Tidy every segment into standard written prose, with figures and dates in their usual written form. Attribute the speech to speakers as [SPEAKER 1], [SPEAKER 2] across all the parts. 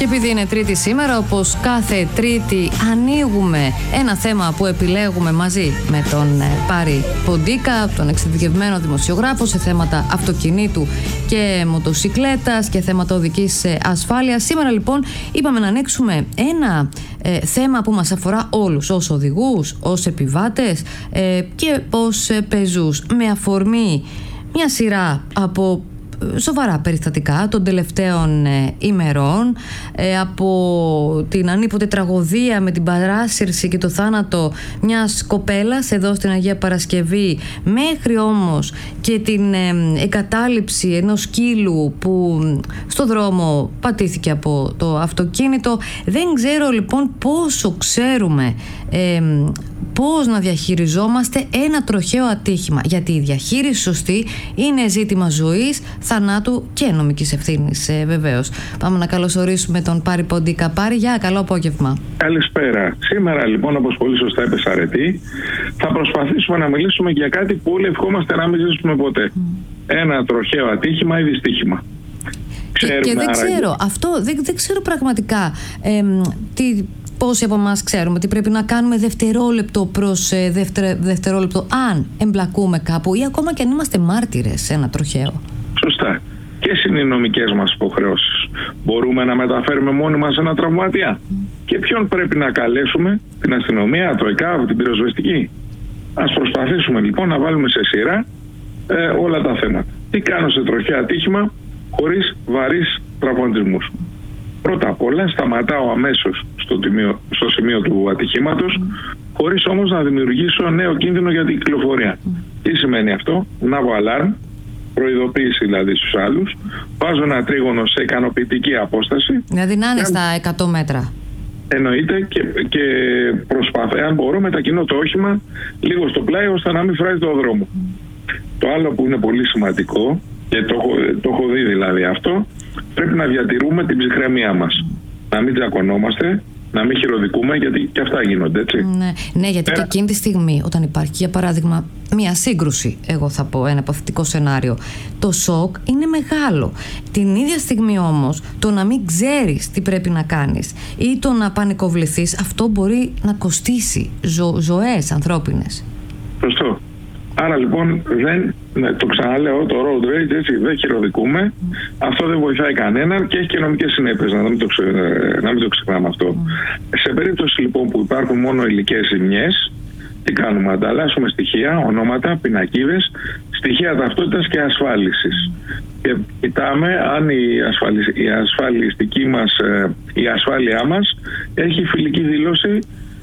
[SPEAKER 1] Και επειδή είναι Τρίτη σήμερα, όπως κάθε Τρίτη ανοίγουμε ένα θέμα που επιλέγουμε μαζί με τον Πάρη Ποντίκα, τον εξειδικευμένο δημοσιογράφο σε θέματα αυτοκινήτου και μοτοσικλέτας και θέματα οδικής ασφάλειας. Σήμερα λοιπόν είπαμε να ανοίξουμε ένα θέμα που μας αφορά όλους, ως οδηγούς, ως επιβάτες και ως πεζούς, με αφορμή μια σειρά από σοβαρά περιστατικά των τελευταίων ημερών, από την ανίποτε τραγωδία με την παράσυρση και το θάνατο μιας κοπέλας εδώ στην Αγία Παρασκευή, μέχρι όμως και την εγκατάλειψη ενός σκύλου που στο δρόμο πατήθηκε από το αυτοκίνητο. Δεν ξέρω λοιπόν πόσο ξέρουμε πώς να διαχειριζόμαστε ένα τροχαίο ατύχημα, γιατί η διαχείριση σωστή είναι ζήτημα ζωής, θανάτου και νομικής ευθύνης βεβαίως. Πάμε να καλωσορίσουμε τον Πάρη Ποντίκα. Πάρη, για καλό απόγευμα.
[SPEAKER 2] Καλησπέρα. Σήμερα λοιπόν, όπως πολύ σωστά είπες Αρετή, θα προσπαθήσουμε να μιλήσουμε για κάτι που όλοι ευχόμαστε να μην ζήσουμε ποτέ. Ένα τροχαίο ατύχημα ή δυστύχημα.
[SPEAKER 1] Και δεν ξέρω, αυτό δεν ξέρω πραγματικά πόσοι από εμάς ξέρουμε τι πρέπει να κάνουμε δευτερόλεπτο προς δευτερόλεπτο αν εμπλακούμε κάπου ή ακόμα και αν είμαστε μάρτυρες σε ένα τροχαίο.
[SPEAKER 2] Σωστά. Ποιες είναι οι νομικές μας υποχρεώσεις? Μπορούμε να μεταφέρουμε μόνοι μας ένα τραυματία? Και ποιον πρέπει να καλέσουμε? Την αστυνομία, το ΕΚΑΒ, την πυροσβεστική? Ας προσπαθήσουμε λοιπόν να βάλουμε σε σειρά όλα τα θέματα. Τι κάνω σε τροχαίο ατύχημα χωρίς βαρύς τραυματισμούς? Πρώτα απ' όλα σταματάω αμέσως στο σημείο του ατυχήματος, χωρίς όμως να δημιουργήσω νέο κίνδυνο για την κυκλοφορία. Τι σημαίνει αυτό? Ναύω αλάρμ, προειδοποίηση δηλαδή στους άλλους, βάζω ένα τρίγωνο σε ικανοποιητική απόσταση.
[SPEAKER 1] Δηλαδή να είναι στα 100 μέτρα.
[SPEAKER 2] Εννοείται, και προσπαθώ, αν μπορώ, μετακινώ το όχημα λίγο στο πλάι ώστε να μην φράζει το δρόμο. Το άλλο που είναι πολύ σημαντικό, και το έχω δει δηλαδή αυτό, πρέπει να διατηρούμε την ψυχραιμία μας. Να μην τσακωνόμαστε, να μην χειροδικούμε, γιατί και αυτά γίνονται, έτσι.
[SPEAKER 1] Ναι, γιατί και εκείνη τη στιγμή, όταν υπάρχει για παράδειγμα μια σύγκρουση, εγώ θα πω ένα υποθετικό σενάριο, το σοκ είναι μεγάλο. Την ίδια στιγμή όμως, το να μην ξέρεις τι πρέπει να κάνεις ή το να πανικοβληθείς, αυτό μπορεί να κοστίσει ζωές ανθρώπινες.
[SPEAKER 2] Σωστό. Άρα λοιπόν το ξαναλέω, το road rage, έτσι, δεν χειροδικούμε. Αυτό δεν βοηθάει κανέναν και έχει και νομικές συνέπειες, να μην το ξεχνάμε αυτό. Σε περίπτωση λοιπόν που υπάρχουν μόνο υλικές ζημιές, τι κάνουμε? Ανταλλάσσουμε στοιχεία, ονόματα, πινακίδες, στοιχεία ταυτότητας και ασφάλισης. Και κοιτάμε αν η ασφάλειά μας έχει φιλική δήλωση,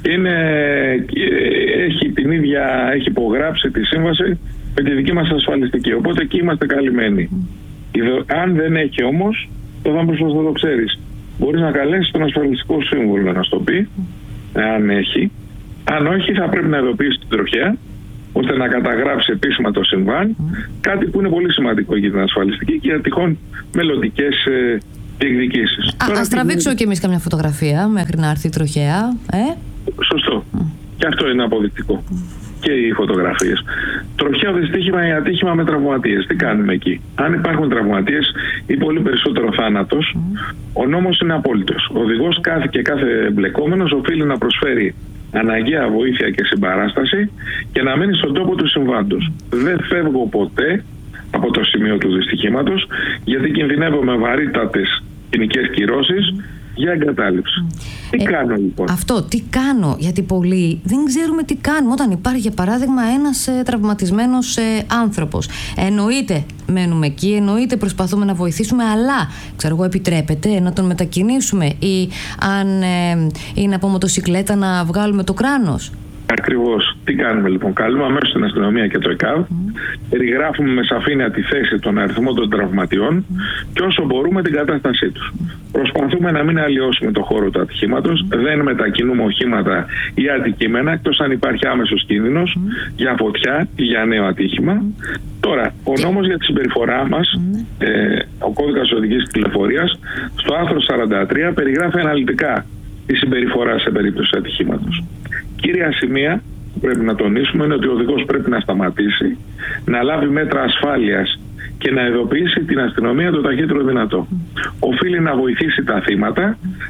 [SPEAKER 2] έχει υπογράψει τη σύμβαση με τη δική μας ασφαλιστική. Οπότε εκεί είμαστε καλυμμένοι. Αν δεν έχει όμως, το θα μπορείς να το ξέρεις. Μπορείς να καλέσεις τον ασφαλιστικό σύμβουλο να στο πει, αν έχει. Αν όχι, θα πρέπει να ειδοποιήσει την τροχέα, ώστε να καταγράψει επίσημα το συμβάν, κάτι που είναι πολύ σημαντικό για την ασφαλιστική και για τυχόν μελλοντικές διεκδικήσεις.
[SPEAKER 1] Ας τραβήξω κι εμείς καμιά φωτογραφία μέχρι να έρθει η τροχέα.
[SPEAKER 2] Σωστό. Και αυτό είναι αποδεικτικό. Και οι φωτογραφίες. Τροχαίο δυστύχημα ή ατύχημα με τραυματίες. Τι κάνουμε εκεί? Αν υπάρχουν τραυματίες ή πολύ περισσότερο θάνατος, ο νόμος είναι απόλυτος. Ο οδηγός και κάθε εμπλεκόμενος οφείλει να προσφέρει αναγκαία βοήθεια και συμπαράσταση και να μείνει στον τόπο του συμβάντος. Δεν φεύγω ποτέ από το σημείο του δυστυχήματος, γιατί κινδυνεύω με βαρύτατες ποινικές κυρώσεις για εγκατάλειψη. Τι κάνω λοιπόν?
[SPEAKER 1] Αυτό, τι κάνω? Γιατί πολλοί δεν ξέρουμε τι κάνουμε όταν υπάρχει για παράδειγμα ένας τραυματισμένος άνθρωπος. Εννοείται μένουμε εκεί, εννοείται προσπαθούμε να βοηθήσουμε, αλλά ξέρω εγώ, επιτρέπεται να τον μετακινήσουμε ή αν είναι από μοτοσικλέτα να βγάλουμε το κράνος?
[SPEAKER 2] Ακριβώς. Τι κάνουμε λοιπόν? Καλούμε αμέσως την αστυνομία και το ΕΚΑΒ, περιγράφουμε με σαφήνεια τη θέση, τον αριθμό των τραυματιών και όσο μπορούμε την κατάστασή τους. Προσπαθούμε να μην αλλοιώσουμε το χώρο του ατυχήματος, δεν μετακινούμε οχήματα ή αντικείμενα, εκτός αν υπάρχει άμεσος κίνδυνος για φωτιά ή για νέο ατύχημα. Τώρα, ο νόμος για τη συμπεριφορά μας, ο κώδικας οδικής τηλεφορίας, στο άρθρο 43 περιγράφει αναλυτικά τη συμπεριφορά σε περίπτωση ατυχήματος. Κύρια σημεία που πρέπει να τονίσουμε είναι ότι ο οδηγός πρέπει να σταματήσει, να λάβει μέτρα ασφάλειας και να ειδοποιήσει την αστυνομία το ταχύτερο δυνατό. Οφείλει να βοηθήσει τα θύματα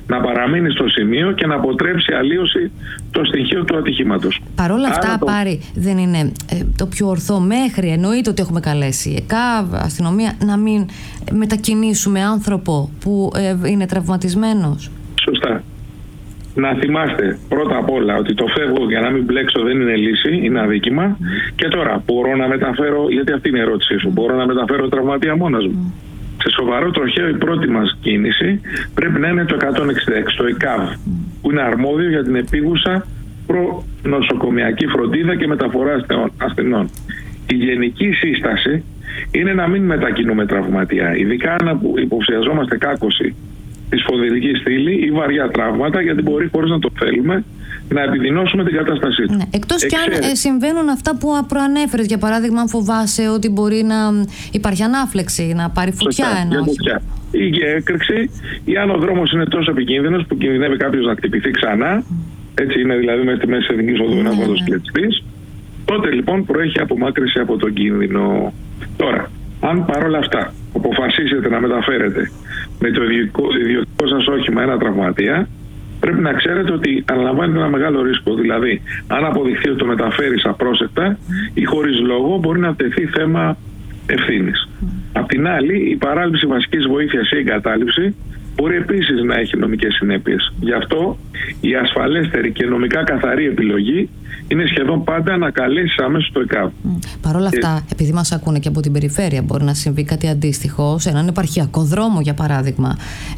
[SPEAKER 2] να παραμείνει στο σημείο και να αποτρέψει αλλίωση το στοιχείο του ατυχήματος.
[SPEAKER 1] Παρ' όλα αυτά, Πάρη, δεν είναι το πιο ορθό μέχρι, εννοείται ότι έχουμε καλέσει ΕΚΑΒ, αστυνομία, να μην μετακινήσουμε άνθρωπο που είναι τραυματισμένος?
[SPEAKER 2] Σωστά. Να θυμάστε πρώτα απ' όλα ότι το φεύγω για να μην μπλέξω δεν είναι λύση, είναι αδίκημα. Και τώρα μπορώ να μεταφέρω, γιατί αυτή είναι η ερώτησή σου, μπορώ να μεταφέρω τραυματία μόνος μου? Σε σοβαρό τροχαίο η πρώτη μας κίνηση πρέπει να είναι το 166, το ΕΚΑΒ, που είναι αρμόδιο για την επίγουσα προνοσοκομιακή φροντίδα και μεταφορά ασθενών. Η γενική σύσταση είναι να μην μετακινούμε τραυματία, ειδικά αν υποψιαζόμαστε κάκωση τη σπονδυλική στήλη ή βαριά τραύματα, γιατί μπορεί χωρίς να το θέλουμε να επιδεινώσουμε την κατάστασή του.
[SPEAKER 1] Ναι, εκτός κι αν συμβαίνουν αυτά που προανέφερες, για παράδειγμα, αν φοβάσαι ότι μπορεί να υπάρχει ανάφλεξη, να πάρει φωτιά ένα όχημα.
[SPEAKER 2] Ή και έκρηξη, ή αν ο δρόμος είναι τόσο επικίνδυνος που κινδυνεύει κάποιος να χτυπηθεί ξανά, έτσι είναι δηλαδή μέσα στη μέση της εθνικής οδού ένας μοτοσυκλετιστής, τότε λοιπόν προέχει απομάκρυνση από τον κίνδυνο. Τώρα, αν παρόλα αυτά αποφασίσετε να μεταφέρετε με το ιδιωτικό σας όχημα ένα τραυματία, πρέπει να ξέρετε ότι αναλαμβάνετε ένα μεγάλο ρίσκο. Δηλαδή, αν αποδειχθεί ότι το μεταφέρεις απρόσεκτα ή χωρίς λόγο, μπορεί να τεθεί θέμα ευθύνης. Απ' την άλλη, η παράληψη βασικής βοήθειας ή εγκατάλειψη μπορεί επίσης να έχει νομικές συνέπειες. Γι' αυτό η ασφαλέστερη και νομικά καθαρή επιλογή είναι σχεδόν πάντα να καλέσεις αμέσως το ΕΚΑΒ.
[SPEAKER 1] Παρ' όλα αυτά, επειδή μας ακούνε και από την περιφέρεια, μπορεί να συμβεί κάτι αντίστοιχο σε έναν επαρχιακό δρόμο, για παράδειγμα.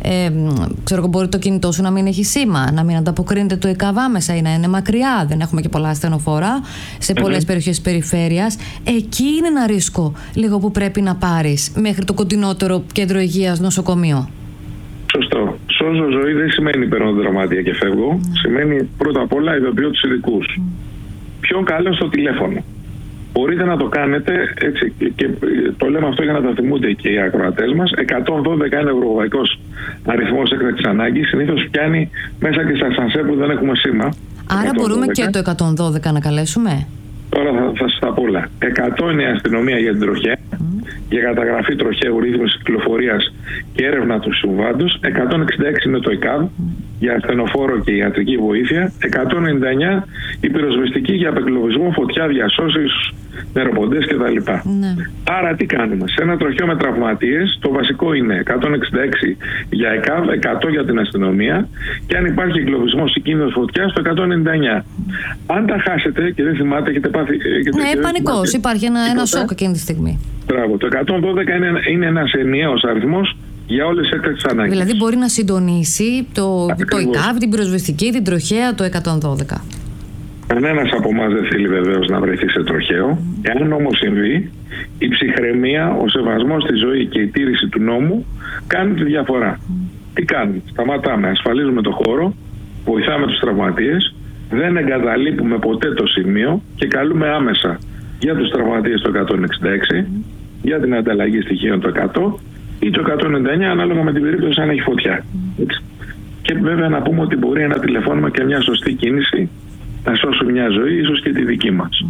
[SPEAKER 1] Ξέρω εγώ, μπορεί το κινητό σου να μην έχει σήμα, να μην ανταποκρίνεται το ΕΚΑΒ άμεσα ή να είναι μακριά. Δεν έχουμε και πολλά ασθενοφόρα σε πολλές περιοχές της περιφέρειας. Εκεί είναι ένα ρίσκο λίγο που πρέπει να πάρεις μέχρι το κοντινότερο κέντρο υγείας, νοσοκομείο.
[SPEAKER 2] Σωστό. Σώζω ζωή δεν σημαίνει παίρνω τραυματία και φεύγω. Σημαίνει πρώτα απ' όλα ειδοποιώ τους ειδικούς. Πιο καλό στο τηλέφωνο. Μπορείτε να το κάνετε, έτσι, και το λέμε αυτό για να τα θυμούνται και οι ακροατές μας. 112 είναι ο ευρωπαϊκός αριθμός έκτακτης ανάγκης. Συνήθως πιάνει μέσα και στα ασανσέρ που δεν έχουμε σήμα.
[SPEAKER 1] Άρα 112. Μπορούμε και το 112 να καλέσουμε?
[SPEAKER 2] Τώρα θα σας τα πω όλα. 100 είναι η αστυνομία για την τροχέα, για καταγραφή τροχαίου, ρύθμιση κυκλοφορίας και έρευνα του συμβάντος. 166 είναι το ΕΚΑΒ για ασθενοφόρο και ιατρική βοήθεια. 199 η πυροσβεστική για απεκλωβισμό, φωτιά, διασώσεις, νεροποντές κτλ. Ναι. Άρα τι κάνουμε? Σε ένα τροχαίο με τραυματίες το βασικό είναι 166 για ΕΚΑΒ, 100 για την αστυνομία και αν υπάρχει εγκλωβισμός ή κίνδυνος φωτιάς το 199. Αν τα χάσετε και δεν θυμάται, έχετε πάθει...
[SPEAKER 1] Ναι, πανικός. Υπάρχει ένα σοκ εκείνη τη στιγμή.
[SPEAKER 2] Μπράβο. Το 112 είναι ένας ενιαίος αριθμός για όλες τις έκτακτες ανάγκες.
[SPEAKER 1] Δηλαδή μπορεί να συντονίσει το ΕΚΑΒ, την πυροσβεστική, την τροχαία, το 112.
[SPEAKER 2] Κανένας από εμάς δεν θέλει βεβαίως να βρεθεί σε τροχαίο. Εάν όμως συμβεί, η ψυχραιμία, ο σεβασμός στη ζωή και η τήρηση του νόμου κάνουν τη διαφορά. Τι κάνουμε? Σταματάμε, ασφαλίζουμε το χώρο, βοηθάμε τους τραυματίες, δεν εγκαταλείπουμε ποτέ το σημείο και καλούμε άμεσα για τους τραυματίες το 166, για την ανταλλαγή στοιχείων το 100 ή το 199 ανάλογα με την περίπτωση αν έχει φωτιά. Και βέβαια να πούμε ότι μπορεί ένα τηλεφώνημα και μια σωστή κίνηση να σώσουν μια ζωή, ίσως και τη δική μας.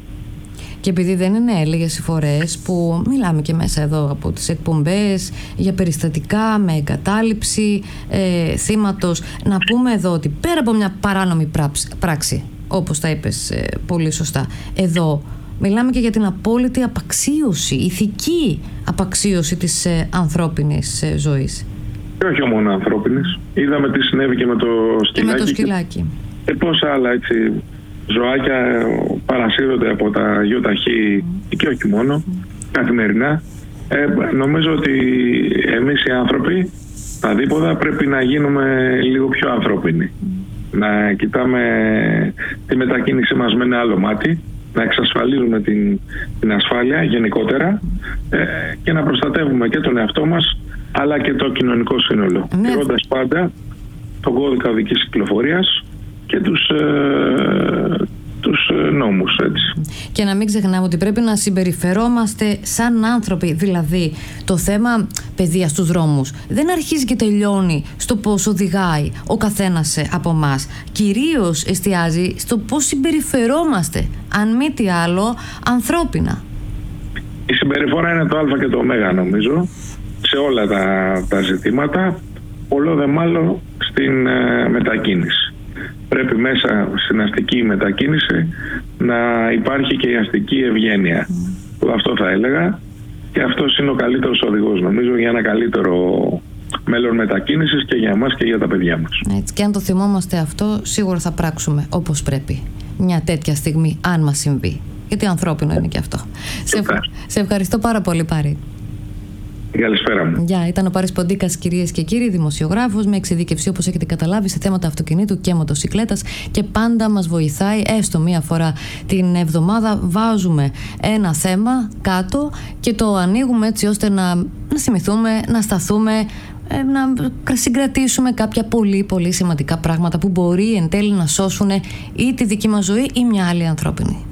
[SPEAKER 1] Και επειδή δεν είναι λίγες οι φορές που μιλάμε και μέσα εδώ από τις εκπομπές για περιστατικά με εγκατάλειψη θύματος, να πούμε εδώ ότι πέρα από μια παράνομη πράξη, όπως τα είπες πολύ σωστά, εδώ μιλάμε και για την απόλυτη απαξίωση, ηθική απαξίωση της ανθρώπινης ζωής.
[SPEAKER 2] Και όχι μόνο ανθρώπινης. Είδαμε τι συνέβη και με το σκυλάκι.
[SPEAKER 1] Και με το σκυλάκι.
[SPEAKER 2] Και πόσα άλλα έτσι ζωάκια παρασύρονται από τα γιοταχή και όχι μόνο, καθημερινά. Νομίζω ότι εμείς οι άνθρωποι, τα δίποδα, πρέπει να γίνουμε λίγο πιο ανθρώπινοι. Να κοιτάμε τη μετακίνησή μας με ένα άλλο μάτι, να εξασφαλίζουμε την ασφάλεια γενικότερα και να προστατεύουμε και τον εαυτό μας αλλά και το κοινωνικό σύνολο. Τηρώντας πάντα τον κώδικα οδικής κυκλοφορίας και τους νόμους, έτσι.
[SPEAKER 1] Και να μην ξεχνάμε ότι πρέπει να συμπεριφερόμαστε σαν άνθρωποι. Δηλαδή, το θέμα παιδείας στους δρόμους δεν αρχίζει και τελειώνει στο πώς οδηγάει ο καθένας από εμάς. Κυρίως εστιάζει στο πώς συμπεριφερόμαστε, αν μη τι άλλο, ανθρώπινα.
[SPEAKER 2] Η συμπεριφορά είναι το α και το ω, νομίζω, σε όλα τα ζητήματα. πολλό δε μάλλον στην μετακίνηση. Πρέπει μέσα στην αστική μετακίνηση να υπάρχει και η αστική ευγένεια. Αυτό θα έλεγα, και αυτός είναι ο καλύτερος οδηγός, νομίζω, για ένα καλύτερο μέλλον μετακίνησης και για εμάς και για τα παιδιά μας.
[SPEAKER 1] Έτσι, και αν το θυμόμαστε αυτό, σίγουρα θα πράξουμε όπως πρέπει μια τέτοια στιγμή, αν μας συμβεί. Γιατί ανθρώπινο είναι και αυτό. Σε ευχαριστώ πάρα πολύ, Πάρη.
[SPEAKER 2] Καλησπέρα μου.
[SPEAKER 1] Γεια, ήταν ο Πάρης Ποντίκας, κυρίες και κύριοι, δημοσιογράφος με εξειδίκευση, όπως έχετε καταλάβει, σε θέματα αυτοκινήτου και μοτοσικλέτας, και πάντα μας βοηθάει, έστω μία φορά την εβδομάδα. Βάζουμε ένα θέμα κάτω και το ανοίγουμε έτσι ώστε να θυμηθούμε, να σταθούμε, να συγκρατήσουμε κάποια πολύ πολύ σημαντικά πράγματα που μπορεί εν τέλει να σώσουν ή τη δική μας ζωή ή μια άλλη ανθρώπινη.